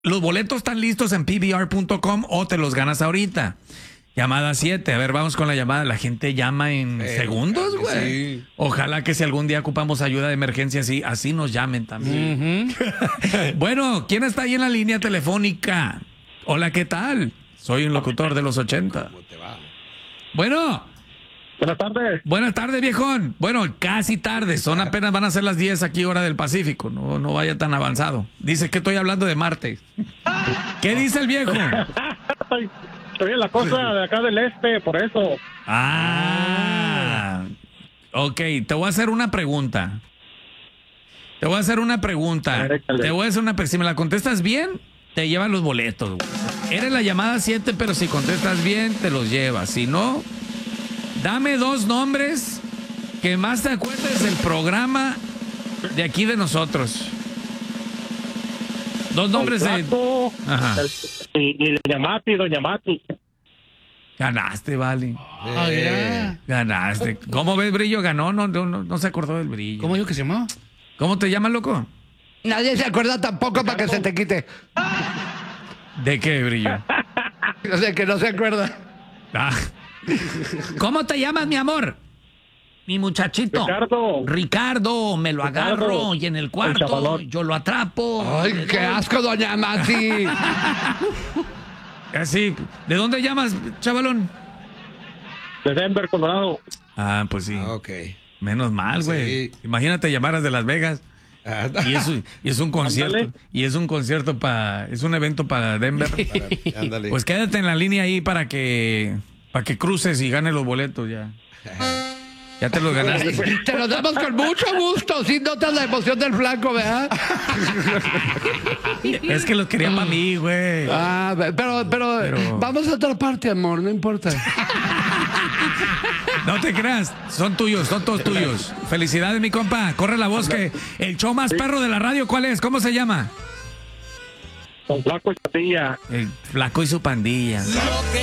Los boletos están listos en pbr.com o te los ganas ahorita. Llamada 7. A ver, vamos con la llamada. La gente llama en segundos, güey. Sí. Ojalá que si algún día ocupamos ayuda de emergencia, así nos llamen también. Bueno, ¿quién está ahí en la línea telefónica? Hola, ¿qué tal? Soy un locutor de los 80. ¿Cómo te va? Bueno. Buenas tardes. Buenas tardes, viejón. Bueno, casi tarde. Apenas van a ser las 10 aquí, hora del Pacífico. No vaya tan avanzado. Dice que estoy hablando de Marte. ¿Qué dice el viejo? Estoy en la costa de acá del este, por eso. Ok, te voy a hacer una pregunta. Si me la contestas bien, te llevas los boletos, güey. Eres la llamada 7, pero si contestas bien, te los llevas. Si no, dame 2 nombres que más te acuerdes del programa de aquí de nosotros. 2 nombres de... Ajá. Y Doña Mati. Ganaste, vale. Ganaste. ¿Cómo ves, Brillo? Ganó, no se acordó del Brillo. ¿Cómo dijo que se llamó? ¿Cómo te llamas, loco? Nadie se acuerda tampoco para que se te quite. ¿De qué, Brillo? O sea, que no se acuerda. ¿Cómo te llamas, mi amor? Mi muchachito. Ricardo, me lo agarro y en el cuarto yo lo atrapo. ¡Ay, qué asco, Doña Mati! Así, ¿de dónde llamas, chavalón? De Denver, Colorado. Pues sí. Ok. Menos mal, güey. Sí. Imagínate llamaras de Las Vegas. Y es un concierto. Ándale. Y es un concierto es un evento para Denver. Ándale. Pues quédate en la línea ahí para que cruces y ganes los boletos ya. Ya te los ganaste. Te los damos con mucho gusto. Sin notas la emoción del flanco, ¿verdad? Es que los quería para mí, güey. Pero vamos a otra parte, amor, no importa. No te creas, son tuyos, son todos tuyos. Felicidades, mi compa. Corre la voz que el show más perro de la radio, ¿cuál es? ¿Cómo se llama? Con Flaco y Patilla. El Flaco y su pandilla.